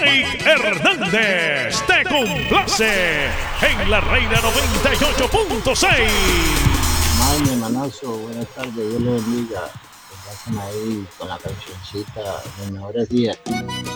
Mike Hernández te complace en la Reina 98.6. Mike, mi hermanazo, buenas tardes, Dios le bendiga. Que pasen ahí con la cancioncita, los mejores días.